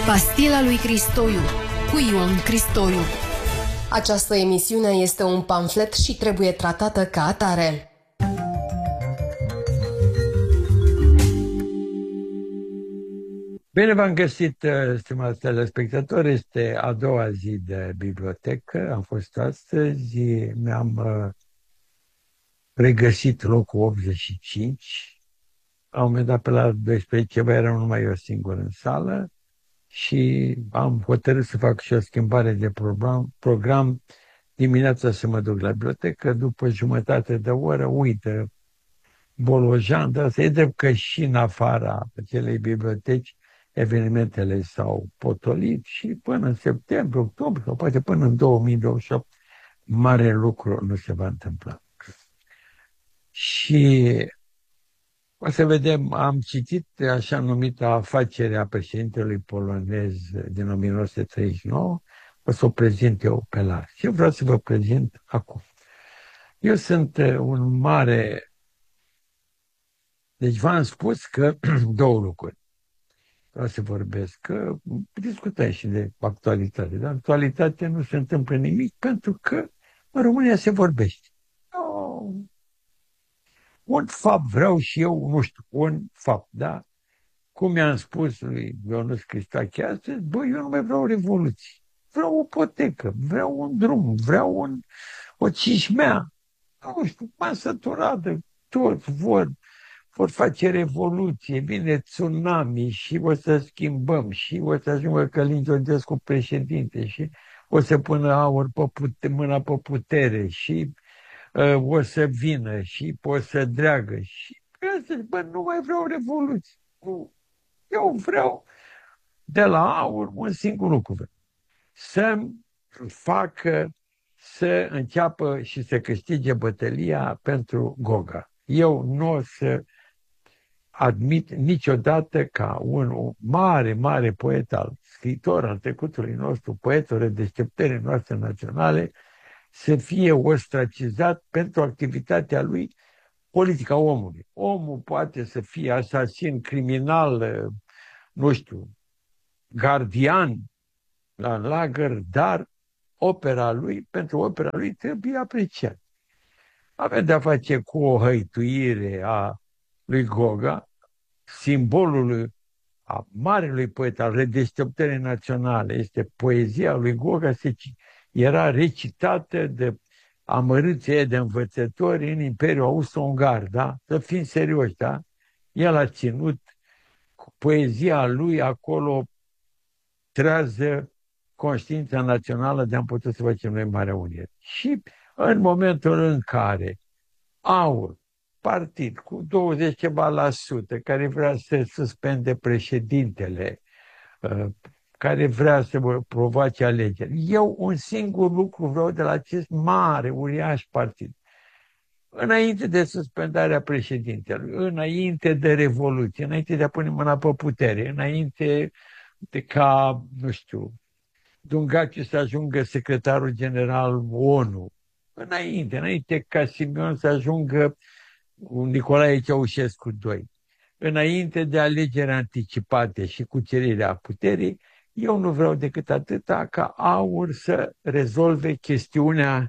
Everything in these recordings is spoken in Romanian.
Pastila lui Cristoiu cu Ion Cristoiu. Această emisiune este un pamflet și trebuie tratată ca atare. Bine v-am găsit, stimați telespectatori. Este a doua zi de bibliotecă. Am fost astăzi, mi-am regăsit locul 85. La un moment dat, pe la 12, eram numai eu singur în sală și am hotărât să fac și o schimbare de program. Dimineața să mă duc la bibliotecă, după jumătate de oră, uită, Bolojan, dar e drept că și în afara acelei biblioteci evenimentele s-au potolit și până în septembrie, octombrie, sau poate până în 2028, mare lucru nu se va întâmpla. Și o să vedem, am citit așa numită afacere a președintelui polonez din 1939, o să o prezint eu pe larg. Și vreau să vă prezint acum. Eu sunt un mare... Deci v-am spus că două lucruri. Vreau să vorbesc, că discutăm și de actualitate, dar actualitatea nu se întâmplă nimic pentru că în România se vorbește. Un fapt vreau și eu, nu știu, un fapt, da? Cum i-am spus lui Ionuț Cristoache astăzi, băi, eu nu mai vreau revoluție. Vreau o potecă, vreau un drum, vreau o cișmea. Nu știu, m-am săturat de toți vor face revoluție, vine tsunami și o să schimbăm și o să ajungă Călin Georgescu președinte și o să pună aur pe mâna pe putere și o să vină și o să dreagă și bă, nu mai vreau revoluție. Eu vreau de la aur un singur lucru. Să facă, să înceapă și să câștige bătălia pentru Goga. Eu nu o să admit niciodată ca un mare, mare poet scriitor al trecutului nostru, poetul redeșteptării noastre naționale, să fie ostracizat pentru activitatea lui politică a omului. Omul poate să fie asasin, criminal, nu știu, gardian la lagăr, dar pentru opera lui trebuie apreciat. Avem de-a face cu o hăituire a lui Goga, simbolul a marelui poet al redeșteptării naționale. Este poezia lui Goga, era recitată de amărâții de învățători în Imperiul Austro-Ungar, da? Să fim serioși, da? El a ținut cu poezia lui acolo trează conștiința națională de a putea să facem noi Marea Unire. Și în momentul în care AUR, partid cu 20 ceva la sută, care vrea să suspende președintele, care vrea să provoace alegeri. Eu un singur lucru vreau de la acest mare, uriaș partid. Înainte de suspendarea președintelui, înainte de revoluție, înainte de a pune mâna pe putere, înainte de ca, nu știu, Dungaciu să ajungă secretarul general ONU, înainte ca Simion să ajungă Nicolae Ceaușescu II, înainte de alegeri anticipate și cucerirea puterii, eu nu vreau decât atâta ca AUR să rezolve chestiunea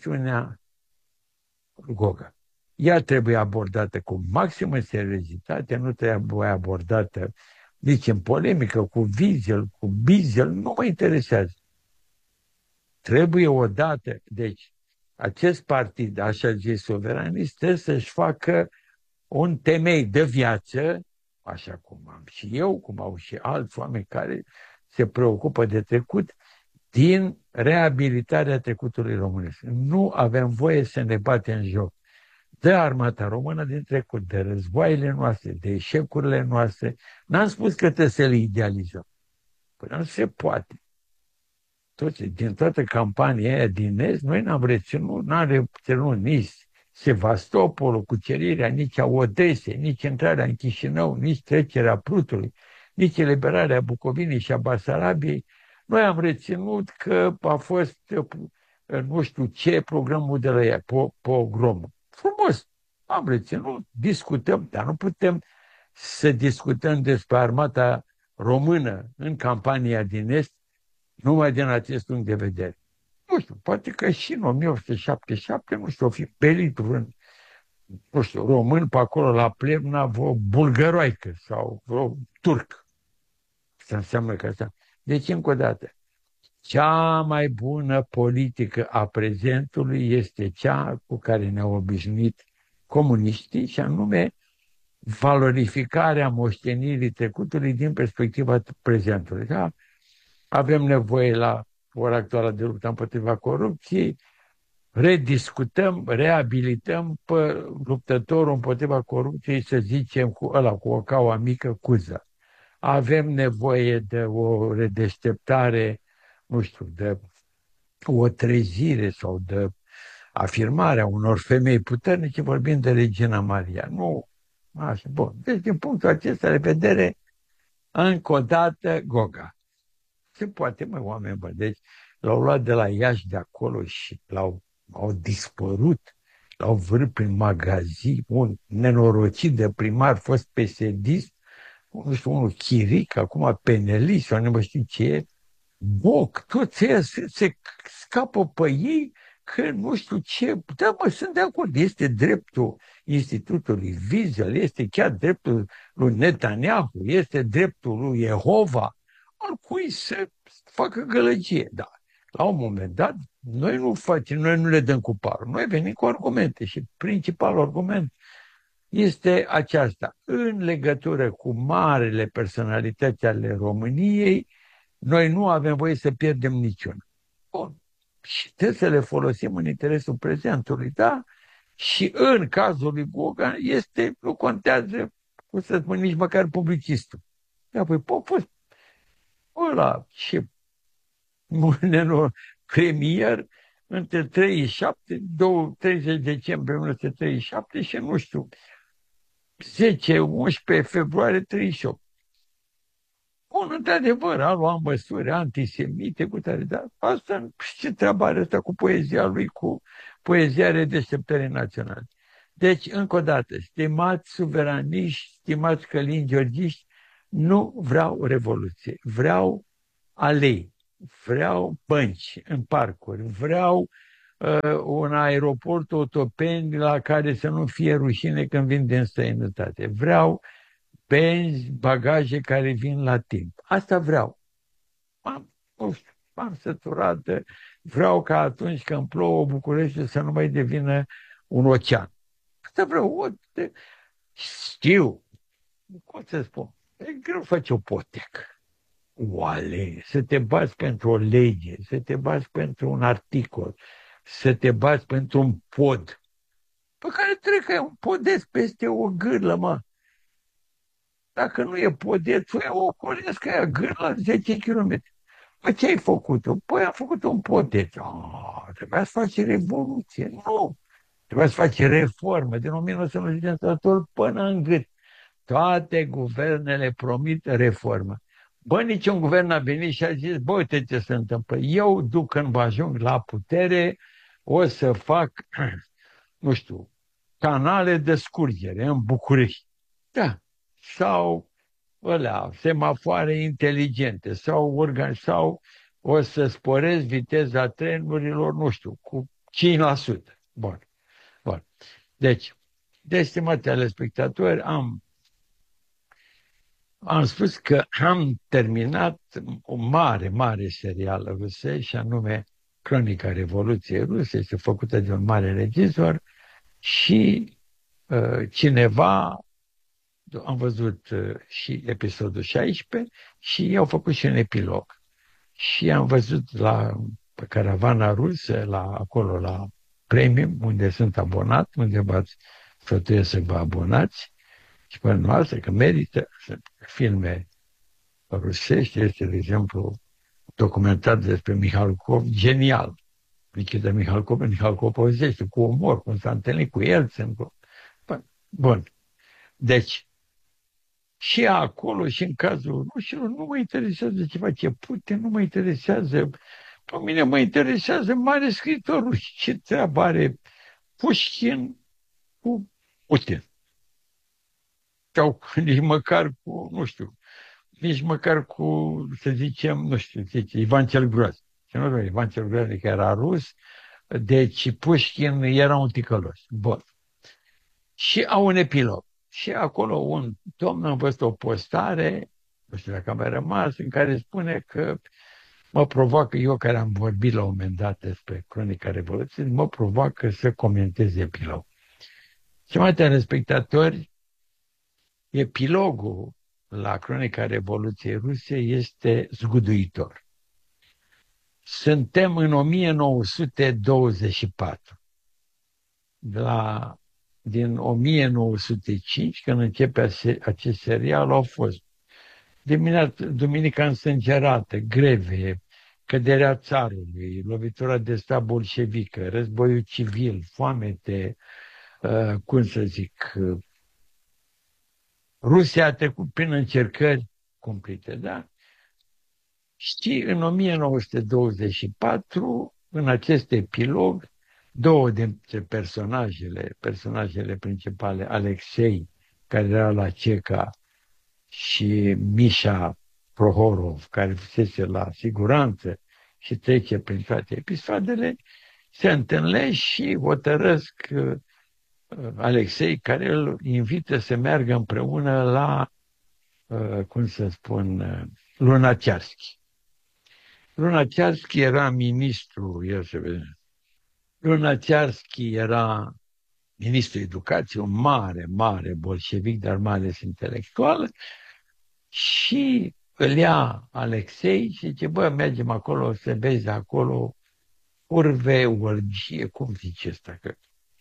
Goga. Ea trebuie abordată cu maximă seriozitate, nu trebuie abordată nici în polemică, cu Wiesel, cu Bizel, nu mă interesează. Trebuie odată, deci, acest partid, așa zis suveranist, trebuie să-și facă un temei de viață, așa cum am și eu, cum au și alți oameni care se preocupă de trecut, din reabilitarea trecutului românesc. Nu avem voie să ne batem în joc de armata română din trecut, de războaiele noastre, de eșecurile noastre. N-am spus că trebuie să le idealizăm. Păi nu se poate. Din toată campania aia din Est, noi n-am reținut nici Sevastopolul, cucerirea, nici a Odesei, nici intrarea în Chișinău, nici trecerea Prutului, nici eliberarea Bucovinei și a Basarabiei. Noi am reținut că a fost, nu știu ce, programul de la ea, pogromul. Frumos, am reținut, discutăm, dar nu putem să discutăm despre armata română în campania din Est, numai din acest punct de vedere. Nu știu, poate că și în 1877, nu știu, o fi pelit vreun, nu știu, român pe acolo la Plevna, vreo bulgăroaică sau vreo turc. Asta înseamnă că asta. Deci, încă o dată, cea mai bună politică a prezentului este cea cu care ne-au obișnuit comuniștii, și anume valorificarea moștenirii trecutului din perspectiva prezentului. Da? Avem nevoie la ora actuală de luptă împotriva corupției, rediscutăm, reabilităm pe luptătorul împotriva corupției, să zicem, cu o caua mică, Cuză. Avem nevoie de o redeșteptare, nu știu, de o trezire sau de afirmarea unor femei puternice, vorbind de Regina Maria. Nu, așa, bun. Deci, din punctul acesta de vedere, încă o dată, Goga. Se poate, măi, oameni, bă. Deci, l-au luat de la Iași de acolo și au dispărut, l-au vârât prin magazin, un nenorocit de primar, fost pesedist, nu știu, unul Chiric, acum penelist, sau nu mai știu ce e, Boc, toți ăia se scapă pe ei că nu știu ce. Da, mă, sunt de acord, este dreptul Institutului Wiesel, este chiar dreptul lui Netanyahu, este dreptul lui Jehova, oricui să facă gălăgie. Da, la un moment dat, noi nu le dăm cu parul, noi venim cu argumente și principalul argument este aceasta. În legătură cu marele personalități ale României, noi nu avem voie să pierdem niciuna. Bun. Și trebuie să le folosim în interesul prezentului, da? Și în cazul lui Goga nu contează, cum să spun, nici măcar publicistul. Da, păi, a fost ăla și premier între 37, 30 decembrie 1937 și, nu știu, 10-11 februarie 38. Bun, într-adevăr, a luat măsuri antisemite cu tare, dar asta, ce treabă are asta cu poezia lui, cu poezia redeșteptării naționale. Deci, încă o dată, stimați suveraniști, stimați călini georgiști, nu vreau revoluție, vreau alei, vreau bănci în parcuri, vreau un aeroport Otopeni la care să nu fie rușine când vin din străinătate, vreau benzi, bagaje care vin la timp. Asta vreau. M-am săturat, vreau ca atunci când plouă București să nu mai devină un ocean. Asta vreau. Știu, cum să spun, e greu face o potecă. Oale, să te bați pentru o lege, să te bați pentru un articol, să te bați pentru un pod, pe care trebuie că e un podeț peste o gârlă, mă. Dacă nu e podețul, o ocolesc aia gârla 10 km. Păi ce ai făcut-o? Păi am făcut un podeț. Trebuia să faci revoluție. Nu. Trebuia să faci reformă din 1994 până în gât. Toate guvernele promit reformă. Bă, niciun guvern a venit și a zis, bă, uite ce se întâmplă. Eu, când mă ajung la putere, o să fac, nu știu, canale de scurgere în București. Da. Sau semafoare inteligente, sau o să sporesc viteza trenurilor, nu știu, cu 5%. Bun. Bun. Deci, stimați telespectatori, am spus că am terminat o mare, mare serială rusă, și anume Cronica Revoluției Ruse, este făcută de un mare regizor și cineva, am văzut și episodul 16 și i-au făcut și un epilog. Și am văzut pe caravana rusă, acolo la Premium, unde sunt abonat, unde v-ați sfătuiesc să vă abonați și pe noastră, că merită. Sunt filme rusești, este, de exemplu, documentat despre Mihalkov, genial. Nikita Mihalkov povestește cu umor, cum s-a întâlnit cu el. Bun. Deci, și acolo, și în cazul rușilor, nu mă interesează ce face Putin, nu mă interesează. Pe mine mă interesează mare scriitor ruși. Ce treabă are Pușkin cu Putin? Sau nici măcar cu, nu știu, nici măcar cu, să zicem, nu știu, zice, Ivan cel Groaz. Și nu, Ivan cel Groaz era rus, deci Pușkin era un ticălos. Bun. Și au un epilog. Și acolo un domn a văzut o postare, nu știu dacă a mai rămas, în care spune că mă provoacă, eu care am vorbit la un moment dat despre Cronica Revoluției, mă provoacă să comentez epilog. Și mai tare spectatori, epilogul la Cronica Revoluției Ruse este zguduitor. Suntem în 1924. Din 1905, când începe acest serial, au fost Duminica însângerată, greve, căderea țarului, lovitura de stat bolșevică, războiul civil, foamete, cum să zic, Rusia a trecut prin încercări cumplite, da? Și în 1924, în acest epilog, două dintre personajele principale, Alexei, care era la CECA, și Misha Prohorov, care fusese la siguranță și trece prin toate episoadele, se întâlnesc și hotărăsc Alexei, care îl invită să meargă împreună la, cum să spun, Lunacearski. Lunacearski era ministru, Lunacearski era ministrul educației, un mare bolșevic, dar mai ales intelectual, și îl ia Alexei și zice, bă, mergem acolo să vezi acolo urve, orgie, cum zice ăsta? Că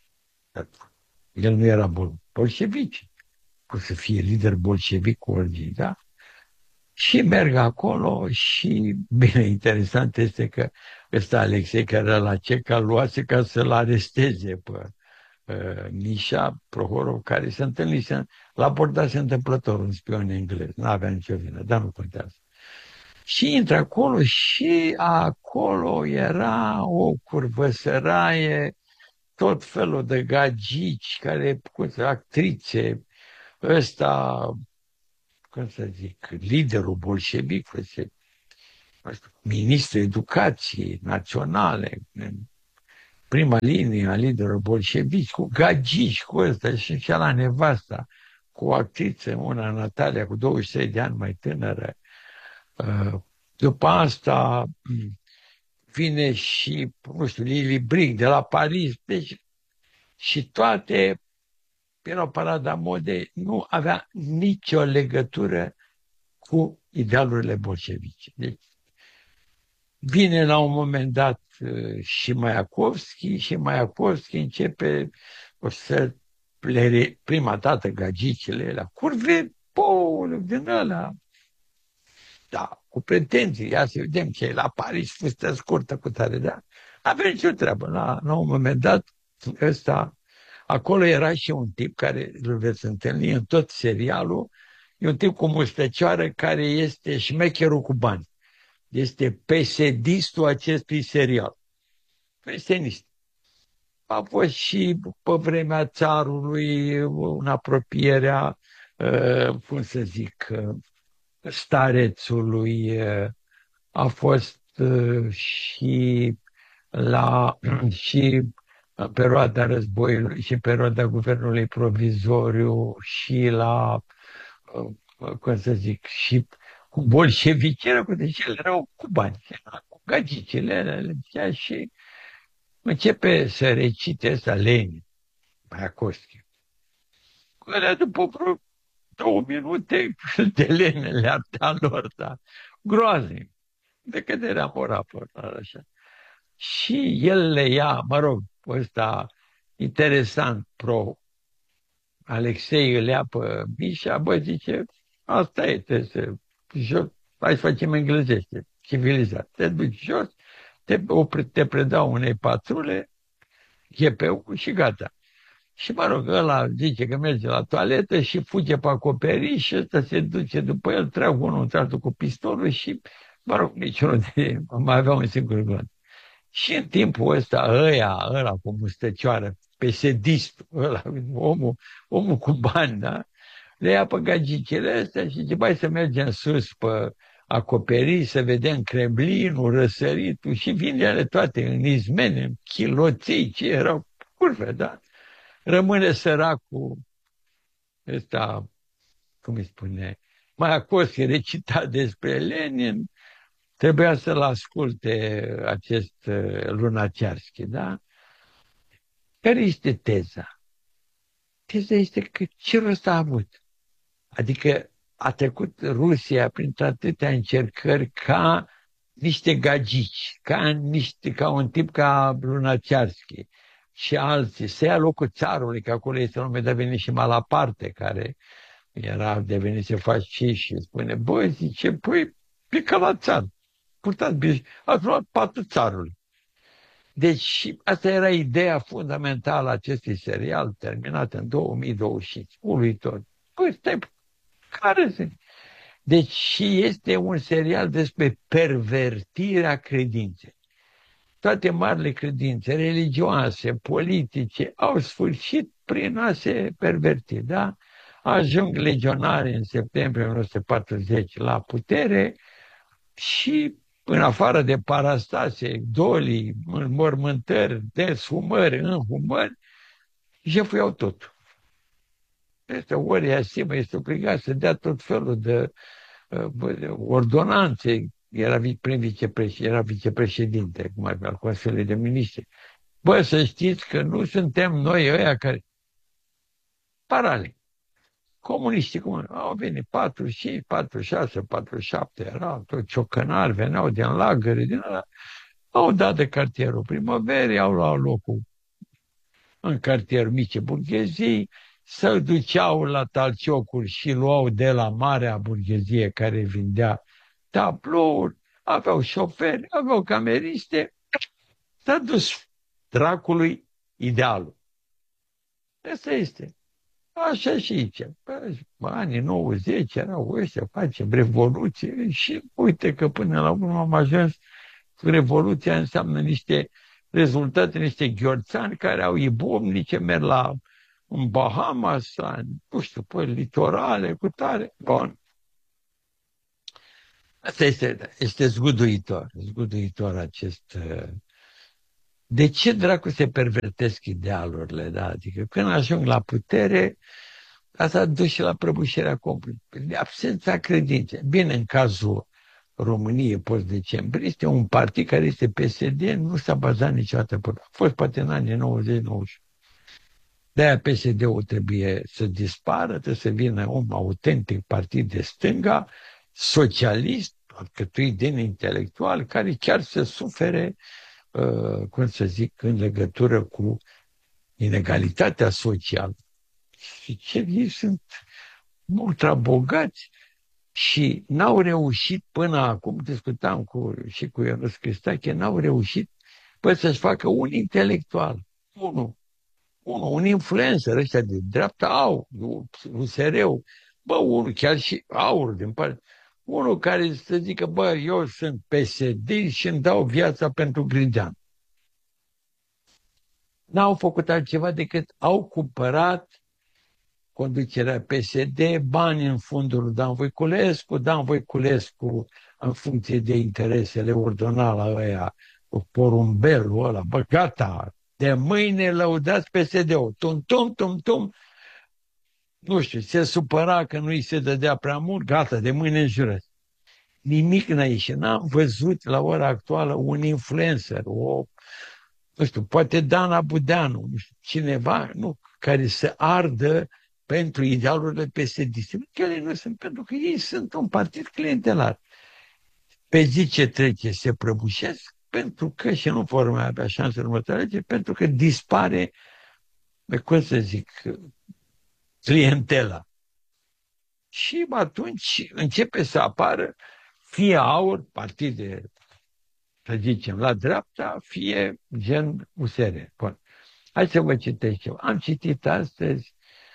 el nu era bolșevic, cum să fie lider bolșevic cu orgii, da? Și merg acolo și, bine, interesant este că ăsta Alexei, care era la CECA, luase ca să-l aresteze pe Misha Prohorov, care se întâlnise, l-a abordat întâmplător un spion englez, nu avea nicio vină, dar nu contează. Și intră acolo și acolo era o curvăsăraie, tot felul de gagici, care, actrițe, ăsta, cum să zic, liderul bolșevic, ministrul educației naționale, prima linie a liderilor bolșevici, cu gagici, cu ăsta și la nevasta, cu o actriță, una Natalia, cu 23 de ani mai tânără. După asta vine și, nu știu, Lili Brick de la Paris, deci, și toate erau parada modei, nu avea nicio legătură cu idealurile bolșevice. Deci, vine la un moment dat și Maiakovski începe să le prima dată gagicile la curve, din ăla. Da, cu pretenții, ia să vedem ce e la Paris, fustă scurtă cu tare, da? Avea nicio treabă. La un moment dat, ăsta, acolo era și un tip care îl veți întâlni în tot serialul, e un tip cu mustăcioară care este șmecherul cu bani. Este PSD-istul acestui serial. PSD-ist. A fost și pe vremea țarului în apropierea, cum să zic, starețului, a fost și și perioada războiului și perioada guvernului provizoriu și la, cum să zic, și cu bolșevicii, deci ele erau cu bani, cu gagicile, și începe să recite ăsta Lenin, Maiakovski. După vreo 2 minute de lenele artea lor, da, groaznic, de căderea moraa, așa. Și el le ia, mă rog, ăsta interesant, Alexei îl ia pe Misha, bă, zice, asta e, hai să facem englezește, civilizat. Te duci jos, te predau unei patrule, GPU și gata. Și mă rog, ăla zice că merge la toaletă și fuge pe acoperiș și ăsta se duce după el, trag unul într-altul cu pistolul și, mă rog, niciunul de mai avea un singur gând. Și în timpul ăsta, ăla cu mustăcioară, PSD-istul, ăla, omul cu bani, da? le ia pe gagicile astea și zice, bai să mergem sus pe acoperiș, să vedem Kremlinul, răsăritul și vin ele toate în izmene, în chiloții, ce erau curve, da? Rămâne săracul ăsta, cum îi spune, Mayakovsky recita despre Lenin, trebuia să-l asculte acest Lunaciarski, da? Care este teza? Teza este că ce rost a avut? Adică a trecut Rusia printre atâtea încercări ca niște gagici, ca un tip ca Lunaciarski și alții, să ia locul țarului, că acolo este un moment dat venit și Malaparte, care era devenit să faci și spune, băi, zice, păi, pică la țar, purtați bine, ați luat patul țarului. Deci asta era ideea fundamentală a acestui serial, terminat în 2025, uluitor. Păi, stai, care sunt? Deci este un serial despre pervertirea credinței. Toate marile credințe religioase, politice, au sfârșit prin a se perverti, da? Ajung legionari în septembrie 1940 la putere și în afară de parastase, dolii, înmormântări, deshumări, înhumări, jefuiau totul. Este ori Asimă este obligat să dea tot felul de ordonanțe, era vicepreședinte, cum ar fi al Consiliului de Ministri. Bă, să știți că nu suntem noi ăia care... Paralel. Comuniștii, cum au venit 45, 46, 47, erau tot ciocănari, veneau din lagăre, din ăla. Au dat de cartierul Primăverii, au luat locul în cartierul Mici Burghezii, să duceau la talciocuri și luau de la marea burghezie care vindea tablouri, aveau șoferi, aveau cameriste. S-a dus dracului idealul. Asta este. Așa și aici. Anii 90 erau ăștia, facem revoluție și uite că până la urmă am ajuns, revoluția înseamnă niște rezultate, niște gheorțani care au ibomnice, merg în Bahamas, nu știu, pe litorale, cu tare. Bun. Asta este zguduitor acest... De ce dracu se pervertesc idealurile? Da? Adică când ajung la putere, asta duce și la prăbușirea completă. Absența credinței. Bine, în cazul României post-decembriste, un partid care este PSD nu s-a bazat niciodată pe... A fost poate în anii 90-91. De-aia PSD-ul trebuie să dispară, trebuie să vină un autentic partid de stânga, socialist, alcătuit din intelectual, care chiar să sufere, cum să zic, în legătură cu inegalitatea socială. Și ei sunt ultra bogați și n-au reușit până acum, discutam și cu Ionuț Cristache, n-au reușit să-și facă un intelectual, un influencer, ăștia de dreapta au, USR-ul, unul chiar și aur din parte, unul care să zică, eu sunt PSD și îmi dau viața pentru Grindean. N-au făcut altceva decât au cumpărat conducerea PSD, bani în fundul lui Dan Voiculescu, în funcție de interesele ordonale ăia, cu porumbelul ăla, gata, de mâine lăudați PSD-ul, tum, nu știu, se supăra că nu îi se dădea prea mult, gata, de mâine înjurăți. Nimic n-a ieșit, n-am văzut la ora actuală un influencer, nu știu, poate Dana Budeanu, nu știu, cineva, care să ardă pentru idealurile PSD-iste. Ele nu sunt, pentru că ei sunt un partid clientelar. Pe zi ce trece se prăbușesc, pentru că, și nu vor mai avea șanse în următoarele, pentru că dispare, cum să zic, clientela. Și atunci începe să apară fie aur, partide, să zicem, la dreapta, fie gen USR. Bun. Hai să vă citesc ceva. Am citit astăzi,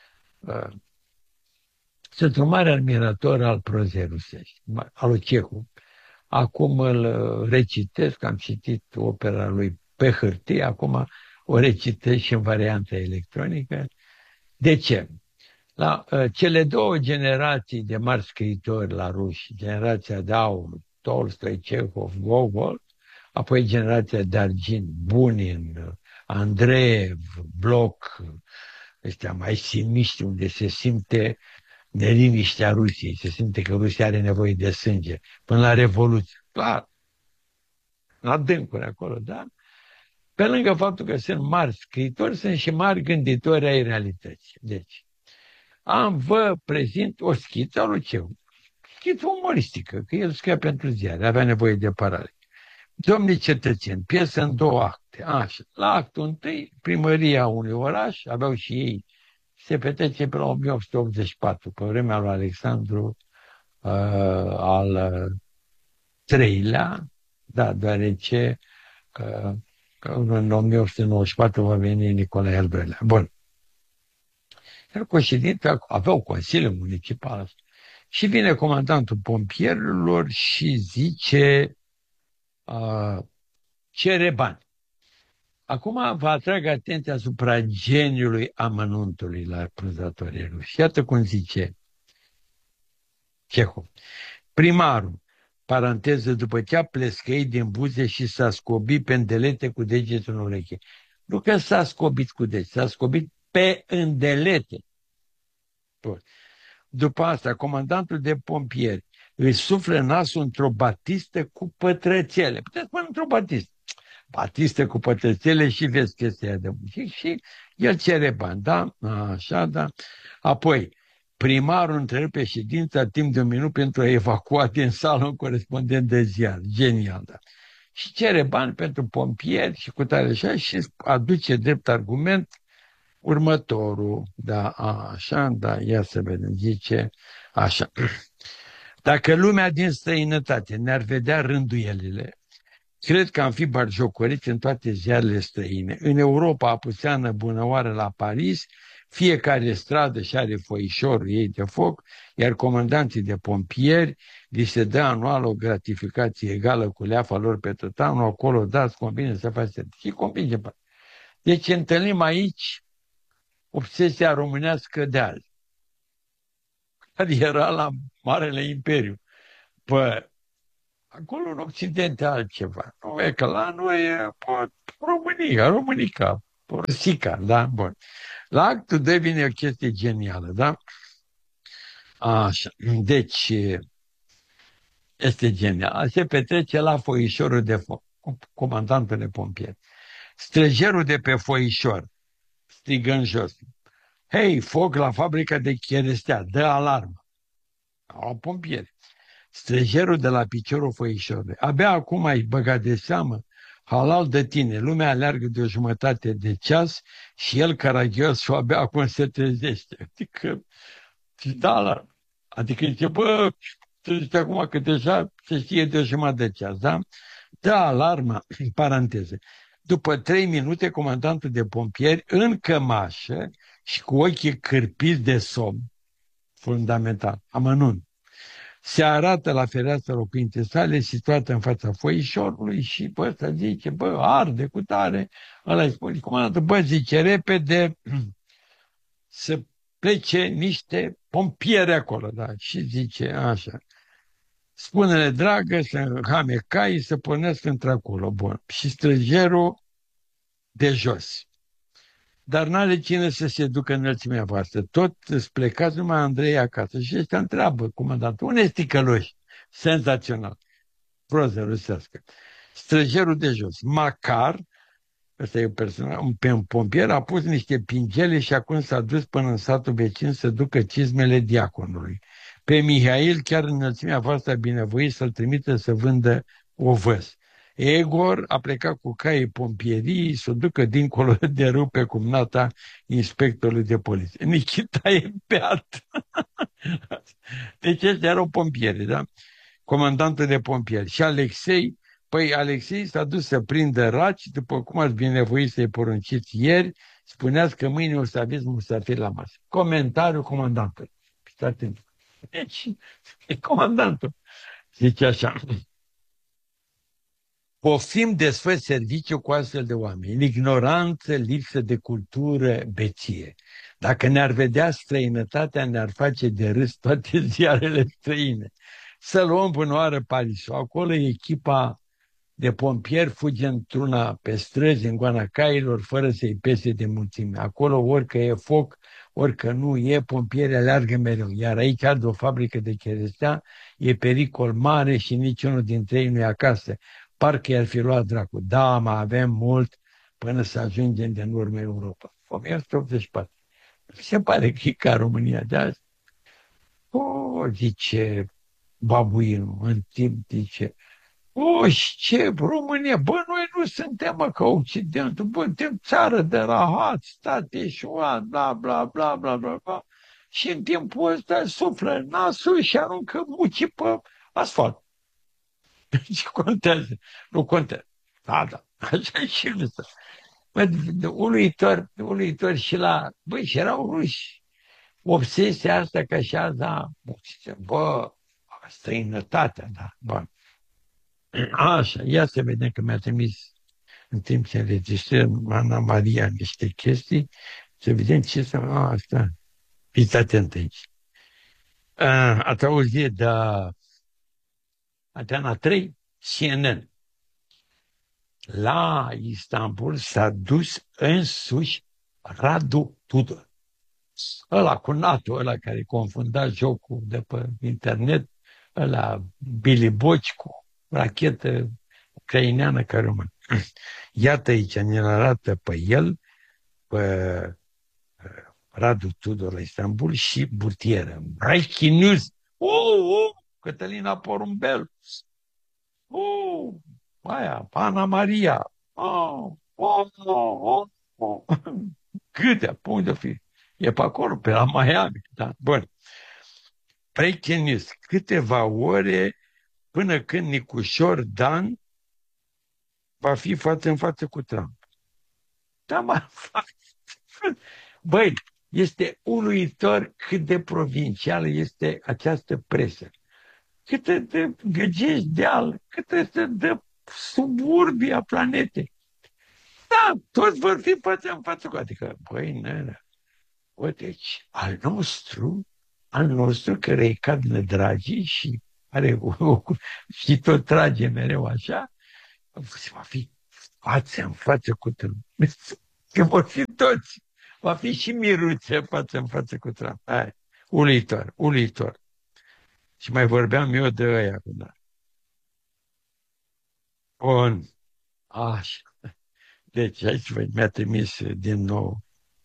sunt un mare admirator al prozei rusești, al lui Cehu. Acum îl recitesc, am citit opera lui pe hârtie, acum o recitesc și în varianta electronică. De ce? La cele două generații de mari scriitori la ruși, generația de aur, Tolstoi, Chekhov, Gogol, apoi generația de argint, Bunin, Andreev, Bloch, ăștia mai simiști, unde se simte neliniștea Rusiei, se simte că Rusia are nevoie de sânge, până la Revoluție. Clar, la adâncuri acolo, da? Pe lângă faptul că sunt mari scriitori, sunt și mari gânditori ai realității. Deci, vă prezint o schiță a lui Ceu. Schiță umoristică, că el scria pentru ziare, avea nevoie de parale. Domnii cetățeni, piesă în două acte. Așa. La actul întâi, primăria unui oraș, aveau și ei, se petrece pe la 1884, pe vremea lui Alexandru al III-lea, da, deoarece în 1894 va veni Nicolae al II-lea. Bun. Iar conședința aveau Consiliul Municipal și vine comandantul pompierilor și zice cere bani. Acum vă atrag atenția asupra geniului amănuntului la prânzătorii ruși. Iată cum zice Chehov. Primarul, paranteză, după ce a plescăit din buze și s-a scobit pe îndelete cu degetul în ureche. Nu că s-a scobit cu deget, s-a scobit pe îndelete. Bun. După asta, comandantul de pompieri îi suflă nasul într-o batistă cu pătrățele. Puteți spune într-o batistă cu pătrățele și vezi chestia de muzic și el cere bani, da? Așa, da. Apoi, primarul întrerupe ședința timp de un minut pentru a evacua din sală un corespondent de ziar. Genial, da. Și cere bani pentru pompieri și cu tare așa și aduce drept argument următorul, da, așa, da, ia să vedem, zice așa. Dacă lumea din străinătate ne-ar vedea rânduielile, cred că am fi batjocoriți în toate ziarele străine. În Europa apuseană bunăoară la Paris, fiecare stradă și are foișorul ei de foc, iar comandanții de pompieri li se dă anual o gratificație egală cu leafa lor pe tot anul, acolo dați, convine să faceți. Și convinge. Deci întâlnim aici obsesia românească de azi, care era la Marele Imperiu. Păi, acolo în Occident e altceva. Nu e că la noi e Românica, Sica, da? Bun. La actul 2 vine o chestie genială, da? Așa. Deci, este genial. Se petrece la foișorul de foc, comandantul de pompieri. Străjerul de pe foișor strigă în jos. Hei, foc la fabrica de cherestea, dă alarmă. La pompieri. Străjerul de la piciorul foișorului. Abia acum ai băgat de seamă, halal de tine, lumea aleargă de o jumătate de ceas și el caragios și abia acum se trezește. Adică, da alarmă. Adică zice, bă, trezește acum că deja se știe de o jumătate de ceas, da? Da alarma, paranteză. După 3 minute, comandantul de pompieri, în cămașă și cu ochii cârpiți de somn, fundamental, amănunt, se arată la fereastra locuinței sale, situată în fața foișorului și bă, ăsta zice, bă, arde cu tare. Ăla îi spune, comandantul, bă, zice, repede să plece niște pompieri acolo, da? Și zice așa, spune-le, dragă, să înhame caii, să pornesc într-acolo, bun. Și străjerul de jos. Dar n-are cine să se ducă în înălțimea voastră. Tot îți plecați numai Andrei acasă. Și ăștia întreabă comandantul, unde este ticăloși? Senzațional. Proză rusească. Străjerul de jos. Macar, ăsta e un pompier, a pus niște pingele și acum s-a dus până în satul vecin să ducă cizmele diaconului. Pe Mihail, chiar în înălțimea voastră, a binevoit să-l trimită să vândă ovăz. Egor a plecat cu caii pompierii să o ducă dincolo de râu pe cumnata inspectorului de poliție. Nikita e beat. Deci ăștia erau pompieri, da? Comandantul de pompieri. Și Alexei, păi Alexei s-a dus să prindă raci, după cum ați binevoit să-i porunciți ieri, spuneați că mâine o să aveți musafiri la masă. Comentariul comandantului. Fiți atenți. Deci, e comandantul. Zice așa. Poftim desfăt serviciu cu astfel de oameni. Ignoranță, lipsă de cultură, beție. Dacă ne-ar vedea străinătatea, ne-ar face de râs toate ziarele străine. Să luăm până oară Parisul. Acolo e echipa de pompieri, fuge într-una pe străzi, în goana cailor, fără să-i pese de mulțime. Acolo, orică e foc, orică nu e, pompierii aleargă mereu. Iar aici arde o fabrică de cherestea, e pericol mare și niciunul dintre ei nu e acasă. Parcă i-ar fi luat dracu. Da, mai avem mult până să ajungem de în urmă Europa. 1984. Se pare că e ca România de azi. O, zice babuinul, în timp, zice, o, ce, România, bă, noi nu suntem, mă, ca Occidentul, bă, suntem țară de rahat, stat eșuat, bla, bla, bla, bla, bla, bla. Și în timpul ăsta suflă nasul și aruncă mucii pe asfalt. Ce contează? Nu contează. Da, da, așa și ăsta. Uluitor și la, băi, și erau ruși. Obsesia asta că așa, da, bă, străinătatea, da, bă. Așa, ia să vedem că mi-a trimis în timp ce înregistrăm Ana Maria niște chestii, să vedem ce să... asta. Fiți atent aici. Ați auzit de Antena 3, CNN. La Istanbul s-a dus însuși Radu Tudor. Ăla cu NATO, ăla care confunda jocul de pe internet, ăla Billy Boci cu rachetă ucraineană ca român. Iată aici, ne arată pe el, pe Radu Tudor la Istanbul și burtieră. Breaking news! Cătălina Porumbel! Aia, Ana Maria! Câte, unde fi? E pe acolo, pe la Miami. Da? Bun. Breaking news. Câteva ore până când Nicușor Dan va fi față în față cu Trump. Da, mă, băi, este uluitor cât de provincială este această presă. Câte de găgești deal, câte de suburbia planetei. Da, toți vor fi față în față cu. Adică, băi, nene, bă, deci, al nostru care e ca dragii și are și tot trage mereu așa, va fi față în față cu Trump. Că vor fi toți. Va fi și Miruțe față în față cu Trump. Hai, uluitor, uluitor. Și mai vorbeam eu de ăia. Da. Bun. Așa. Deci aici mi-a trimis din nou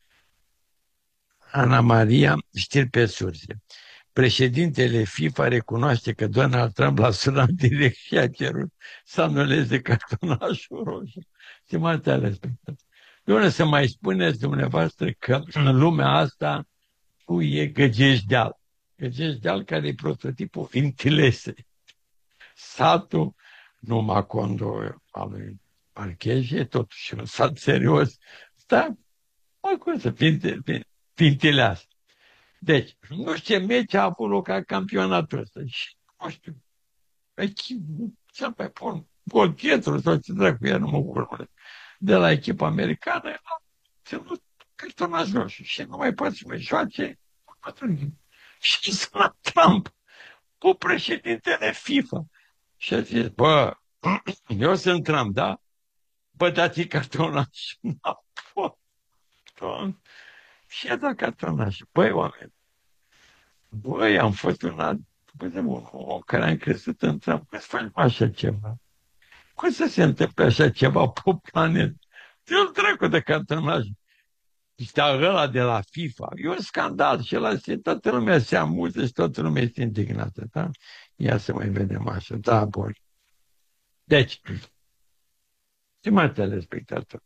Ana Maria, știri pe surse. Președintele FIFA recunoaște că Donald Trump l-a sunat direct și a cerut să anuleze cartonașul roșu. Stimați respectați. Doamne, să mai spuneți dumneavoastră că în lumea asta tu e Găgești-Deal. Găgești-Deal care e prototipul Vintilese. Satul, nu Macondo al lui Marcheje, totuși un sat serios. Da, mă, cum să Vintileasă. Deci, nu știu ce meci a avut loc ca campionatul ăsta. Și, nu știu, cel mai bun golghetul sau ce dracu era, nu mă urmă. De la echipa americană a ținut cartonaș roșu și nu mai poate să mai joace. Și s-a Trump cu președintele FIFA. Și a zis, bă, eu sunt Trump, da? Bă, dați-i cartonaș. Și a dat cartonaș. Băi, oameni, băi, am fost un om care am crezut în Trump. Cum să facem așa ceva? Cum să se întâmple așa ceva pe planetă? Eu dracu de cartonaș. Stea ăla de la FIFA. E un scandal și ăla toată lumea se amuză și toată lumea este indignată. Da? Ia să mai vedem așa. Da, bun. Deci, stimați telespectatori,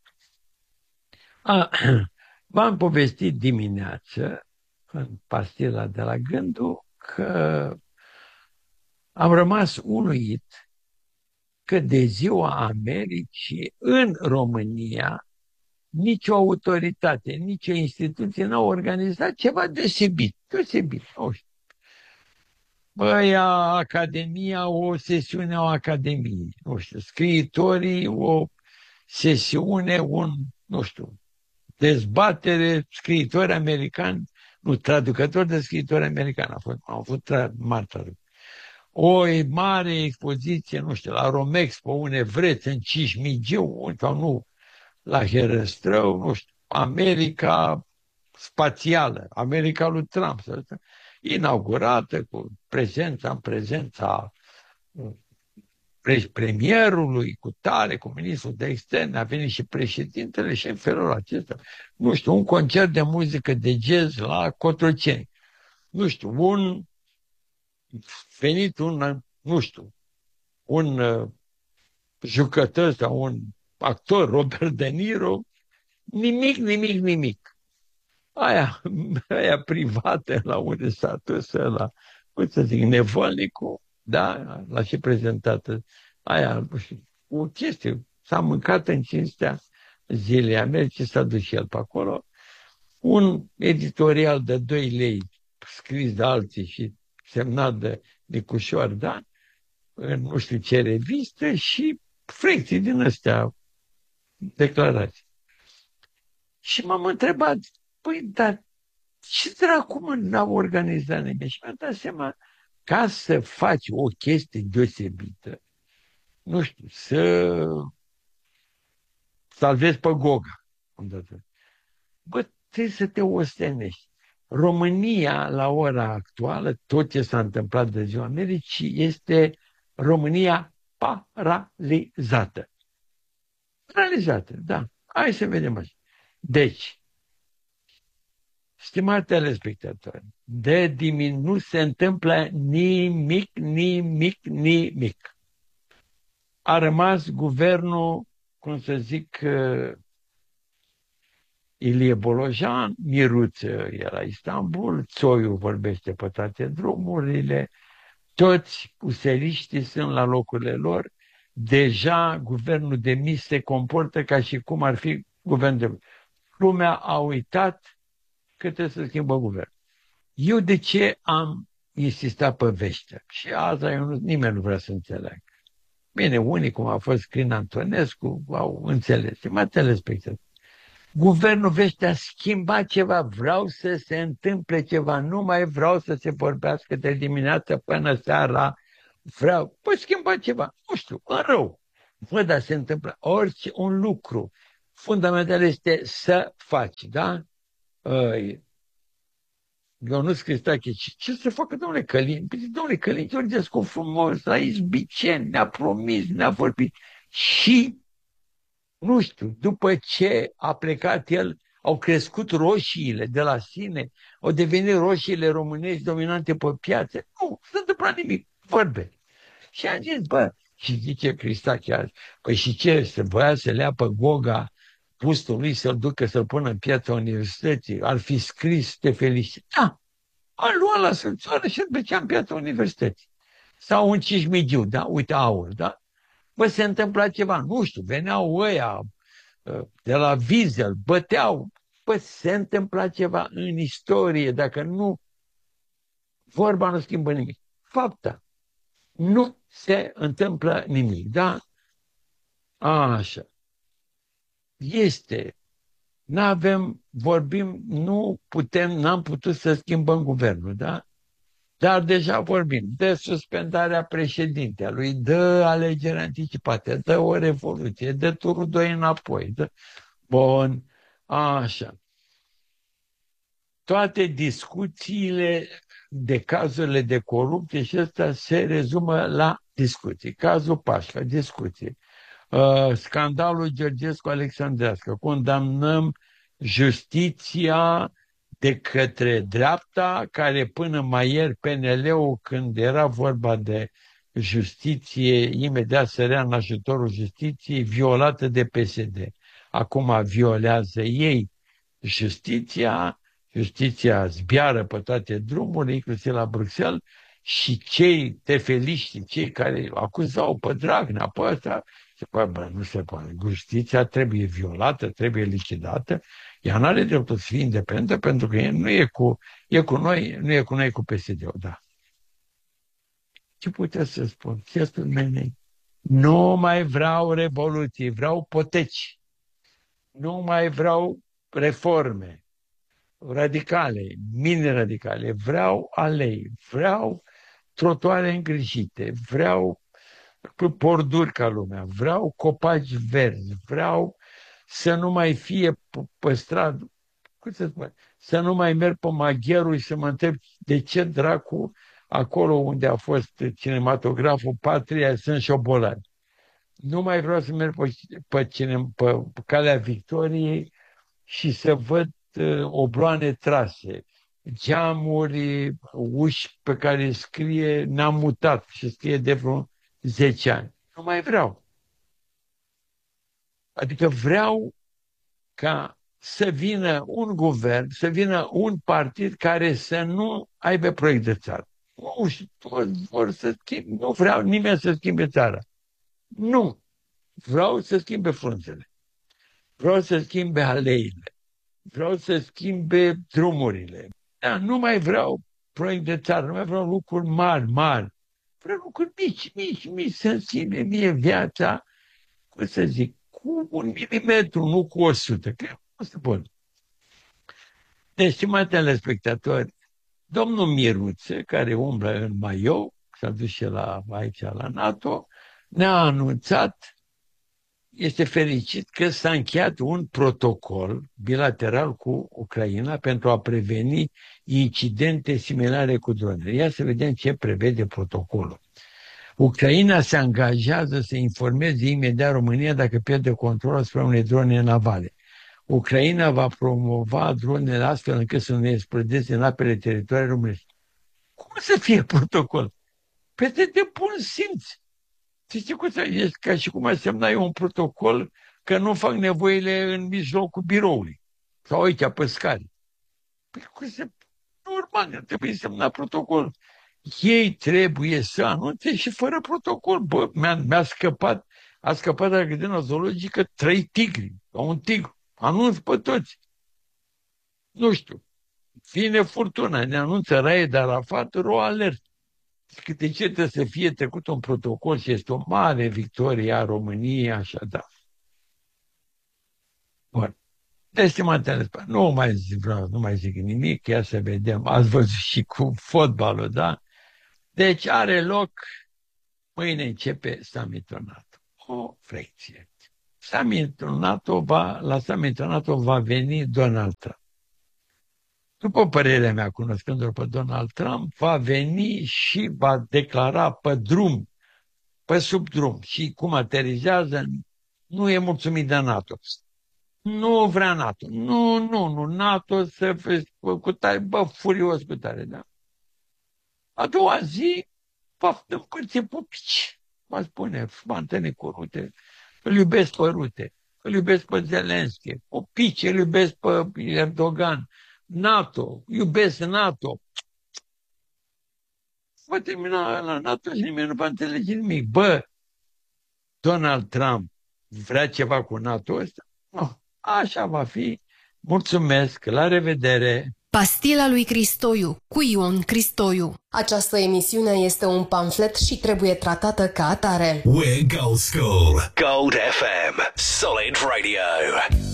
v-am povestit dimineață în pastila de la Gândul că am rămas uluit că de ziua Americii în România nicio autoritate, nicio instituție n-a organizat ceva deosebit. Deosebit, nu știu. Băia, Academia, o sesiune a Academiei, nu știu, scriitorii, o sesiune, nu știu, dezbatere, scriitori americani, nu, traducători de scriitori americani, au avut mari traducători. O mare expoziție, nu știu, la Romexpo, unde vreți, în Cismigiu, sau nu, la Herăstrău, nu știu, America spațială, America lui Trump, inaugurată cu prezența premierului, cu tare, cu ministrul de externe, a venit și președintele și în felul acesta. Nu știu, un concert de muzică de jazz la Cotroceni. Nu știu, nu știu, un jucător sau un actor, Robert De Niro, nimic. Aia privată la unde s-a dus la, cum să zic, nevolnicul, da, l-a și prezentat. Aia, o chestie, s-a mâncat în cinstea zilei Americii, s-a dus și el pe acolo. Un editorial de 2 lei, scris de alții și semnat de Nicușor Dan, în nu știu ce revistă și frecții din astea declarații. Și m-am întrebat, păi, dar ce dracu n-au organizat nimeni? Și mi-am dat seama, ca să faci o chestie deosebită, nu știu, să salvezi pe Goga, bă, trebuie să te ostenești. România, la ora actuală, tot ce s-a întâmplat de ziua Americii, este România paralizată. Paralizată, da. Hai să vedem așa. Deci, stimați telespectatori, nu se întâmplă nimic. A rămas guvernul, cum să zic, Ilie Bolojan, Miruță e la Istanbul, Țoiu vorbește pe toate drumurile, toți useriștii sunt la locurile lor, deja guvernul demis se comportă ca și cum ar fi guvern de... Lumea a uitat că trebuie să schimbă guvern. Eu de ce am insistat pe Veștea? Și asta nimeni nu vrea să înțeleagă. Bine, unii, cum a fost Crin Antonescu, au înțeles. Mă telespectatori. Guvernul Veștea schimba ceva, vreau să se întâmple ceva, nu mai vreau să se vorbească de dimineață până seara, păi schimba ceva, nu știu, în rău. Bă, dar se întâmplă orice un lucru. Fundamental este să faci, da? Ionuț Cristache, ce să facă domnule Călin? Păi, domnule Călin, Georgescu frumos, a izbicen, ne-a promis, ne-a vorbit. Și, nu știu, după ce a plecat el, au crescut roșiile de la sine, au devenit roșiile românești dominante pe piață. Nu s-a întâmplat nimic, vorbe. Și am zis, bă, și zice Cristache azi, păi și ce, să voia să le ia pe Goga pustul lui să-l ducă să-l pună în piața universității, ar fi scris, te felicit. Da, a luat la sălțoară și îl ducea în piața universității. Sau un Cismigiu, da, uite, aur, da? Bă, se întâmpla ceva, nu știu, veneau ăia de la Wiesel, băteau, bă, se întâmpla ceva în istorie, dacă nu, vorba nu schimbă nimic. Fapta, nu se întâmplă nimic, da? Așa. Este. N-am putut să schimbăm guvernul, da? Dar deja vorbim de suspendarea președintelui, de alegeri anticipate, de o revoluție, de turul 2 înapoi. Bun, așa. Toate discuțiile de cazurile de corupție și ăsta se rezumă la discuții. Cazul Pașca, discuții. Scandalul Georgescu-Alexandrească. Condamnăm justiția de către dreapta, care până mai ieri PNL-ul, când era vorba de justiție, imediat sărea în ajutorul justiției, violată de PSD. Acum violează ei justiția zbiară pe toate drumurile, inclusiv la Bruxelles, și cei tefeliști, cei care acuzau pe Dragnea, pe ăsta, nu se poate. Justiția trebuie violată, trebuie lichidată. Ea nu are dreptul să fie independentă pentru că nu e cu noi, nu e cu noi cu PSD-ul, da. Ce putea să spun? Chestul menei. Nu mai vreau revoluții, vreau poteci. Nu mai vreau reforme radicale, mini-radicale. Vreau alei, vreau trotuare îngrijite, vreau borduri ca lumea, vreau copaci verzi, vreau să nu mai fie păstrat, cum să spun, să nu mai merg pe Magheru și să mă întreb de ce dracu acolo unde a fost cinematograful Patria sunt șobolani. Nu mai vreau să merg pe calea Victoriei și să văd obloane trase, geamuri, uși pe care scrie n-am mutat și scrie de vreo 10 ani. Nu mai vreau. Adică vreau ca să vină un guvern, să vină un partid care să nu aibă proiect de țară. Vor să schimbe, nu vreau nimeni să schimbe țara. Nu. Vreau să schimbe frunzele. Vreau să schimbe aleile. Vreau să schimbe drumurile. Da, nu mai vreau proiect de țară, nu mai vreau lucruri mari. Vreau lucruri mici, să-mi schimbe mie viața, cum să zic, cu 1 milimetru, nu cu 100. Că nu se pot. Deci, stimați telespectatori, domnul Miruță, care umblă în maiou, s-a dus și aici la NATO, ne-a anunțat, este fericit că s-a încheiat un protocol bilateral cu Ucraina pentru a preveni incidente similare cu dronele. Ia să vedem ce prevede protocolul. Ucraina se angajează să informeze imediat România dacă pierde controlul asupra unei drone navale. Ucraina va promova dronele astfel încât să nu explodeze în apele teritoriale românești. Cum să fie protocol? Peste de bun simț. Știi cum să ești ca și cum asemna eu un protocol că nu fac nevoile în mijlocul biroului. Sau aici, pe scară. Păi cum se... Normal, trebuie semna protocol. Ei trebuie să anunțe și fără protocol. Bă, a scăpat de la grădina zoologică 3 tigri, sau un tigru. Anunț pe toți. Nu știu. Vine furtuna, ne anunță Raed Arafat, alert. De ce trebuie să fie trecut un protocol și este o mare victorie a României, așa, da. Bun. Deci, nu mai zic nimic, ia să vedem. Ați văzut și cu fotbalul, da? Deci are loc, mâine începe summitul NATO. O frecție. La summitul NATO va veni Donald Trump. După părerea mea, cunoscându-l pe Donald Trump, va veni și va declara pe drum, pe sub drum și cum aterizează, nu e mulțumit de NATO. Nu vrea NATO. Nu, NATO să fie cu tare, furios cu tare, da. A doua zi, va împărți pupici. Va spune, fantene cu Rute, îl iubesc pe Rute, îl iubesc pe Zelenski, pupici, îl iubesc pe Erdogan, NATO, iubesc NATO. Va termina la NATO și nimeni nu va înțelege nimic. Bă, Donald Trump vrea ceva cu NATO ăsta? Nu. Așa va fi. Mulțumesc, la revedere! Pastila lui Cristoiu, cu Ion Cristoiu. Această emisiune este un pamflet și trebuie tratată ca atare. We're Gold School. Gold FM. Solid Radio.